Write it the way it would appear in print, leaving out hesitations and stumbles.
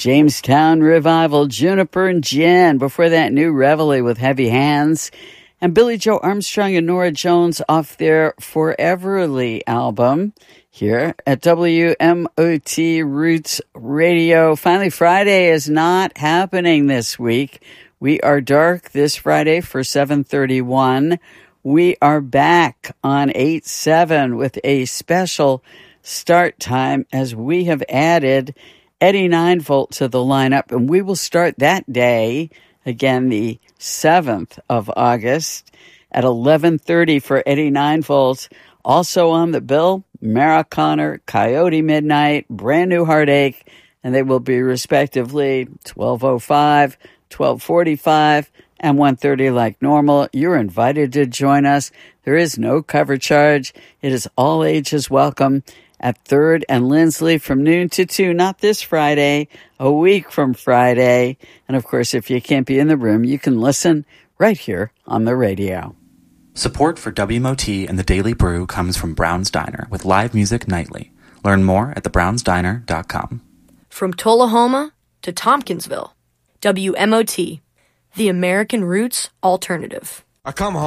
Jamestown Revival, Juniper and Jen. Before that, New Reveille with Heavy Hands. And Billy Joe Armstrong and Norah Jones off their Foreverly album here at WMOT Roots Radio. Finally, Friday is not happening this week. We are dark this Friday for 7:31. We are back on 8/7 with a special start time as we have added Eddie Ninevolt to the lineup, and we will start that day, again, the 7th of August at 11:30 for Eddie Ninevolt. Also on the bill, Mara Connor, Coyote Midnight, Brand New Heartache, and they will be respectively 12:05, 12:45, and 1:30 like normal. You're invited to join us. There is no cover charge. It is all ages welcome at 3rd and Lindsley from noon to 2, not this Friday, a week from Friday. And of course, if you can't be in the room, you can listen right here on the radio. Support for WMOT and the Daily Brew comes from Brown's Diner with live music nightly. Learn more at thebrownsdiner.com. From Tullahoma to Tompkinsville, WMOT, the American Roots Alternative. I come home.